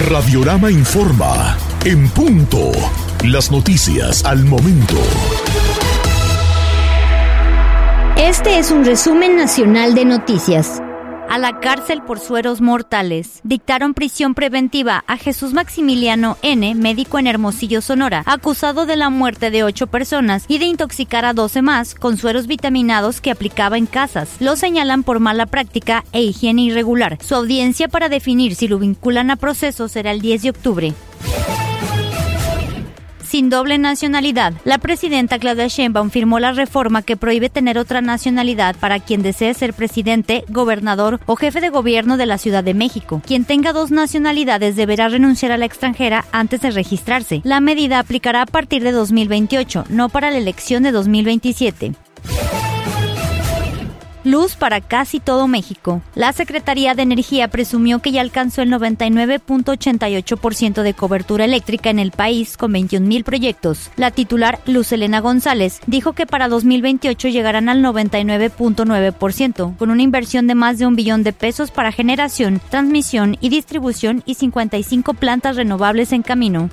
Radiorama informa, en punto, las noticias al momento. Este es un resumen nacional de noticias. A la cárcel por sueros mortales. Dictaron prisión preventiva a Jesús Maximiliano N., médico en Hermosillo, Sonora, acusado de la muerte de 8 personas y de intoxicar a 12 más con sueros vitaminados que aplicaba en casas. Lo señalan por mala práctica e higiene irregular. Su audiencia para definir si lo vinculan a proceso será el 10 de octubre. Sin doble nacionalidad, la presidenta Claudia Sheinbaum firmó la reforma que prohíbe tener otra nacionalidad para quien desee ser presidente, gobernador o jefe de gobierno de la Ciudad de México. Quien tenga 2 nacionalidades deberá renunciar a la extranjera antes de registrarse. La medida aplicará a partir de 2028, no para la elección de 2027. Luz para casi todo México. La Secretaría de Energía presumió que ya alcanzó el 99.88% de cobertura eléctrica en el país con 21,000 proyectos. La titular, Luz Helena González, dijo que para 2028 llegarán al 99.9%, con una inversión de más de $1 billón para generación, transmisión y distribución y 55 plantas renovables en camino.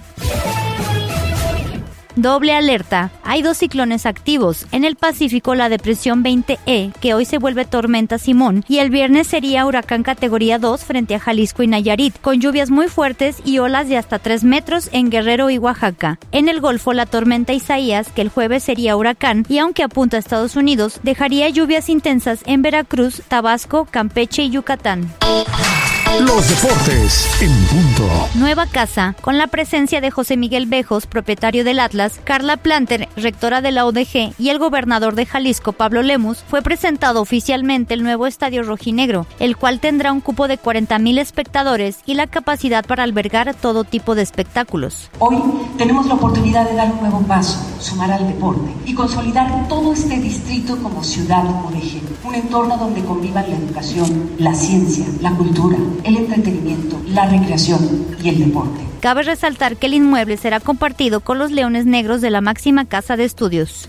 Doble alerta. Hay 2 ciclones activos. En el Pacífico, la depresión 20E, que hoy se vuelve tormenta Simón, y el viernes sería huracán categoría 2 frente a Jalisco y Nayarit, con lluvias muy fuertes y olas de hasta 3 metros en Guerrero y Oaxaca. En el Golfo, la tormenta Isaías, que el jueves sería huracán, y aunque apunta a Estados Unidos, dejaría lluvias intensas en Veracruz, Tabasco, Campeche y Yucatán. Los deportes en punto. Nueva casa, con la presencia de José Miguel Bejos, propietario del Atlas, Carla Planter, rectora de la UDG, y el gobernador de Jalisco, Pablo Lemus, fue presentado oficialmente el nuevo estadio rojinegro, el cual tendrá un cupo de 40,000 espectadores y la capacidad para albergar todo tipo de espectáculos. Hoy tenemos la oportunidad de dar un nuevo paso, sumar al deporte y consolidar todo este distrito como ciudad UDG, un entorno donde convivan la educación, la ciencia, la cultura, el entretenimiento, la recreación y el deporte. Cabe resaltar que el inmueble será compartido con los Leones Negros de la máxima casa de estudios.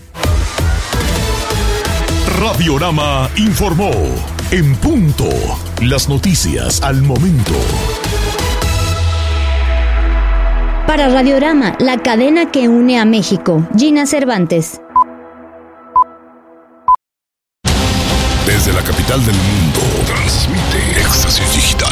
Radiorama informó, en punto, las noticias al momento. Para Radiorama, la cadena que une a México, Gina Cervantes. Desde la capital del mundo, transmite Éxtasis Digital.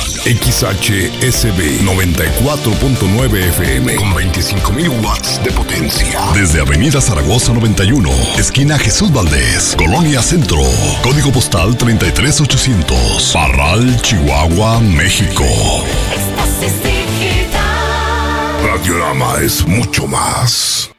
XHSB 94.9 FM con 25,000 watts de potencia. Desde Avenida Zaragoza 91, esquina Jesús Valdés, Colonia Centro. Código postal 33800. Parral, Chihuahua, México. Éxtasis Digital. Radiorama es mucho más.